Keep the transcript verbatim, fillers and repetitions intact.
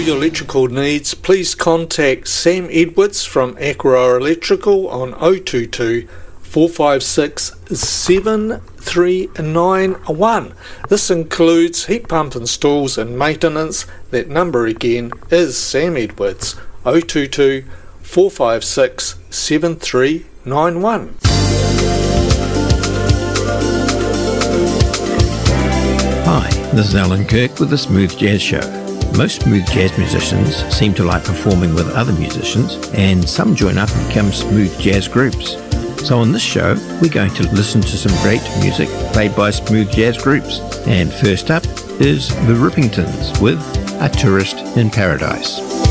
your electrical needs, please contact Sam Edwards from Acro Electrical on oh two two, four five six, seven three nine one. This includes heat pump installs and maintenance. That number again is Sam Edwards, oh two two, four five six, seven three nine one. Hi, this is Alan Kirk with the Smooth Jazz Show. Most smooth jazz musicians seem to like performing with other musicians, and some join up and become smooth jazz groups. So on this show, we're going to listen to some great music played by smooth jazz groups. And first up is The Rippingtons with A Tourist in Paradise.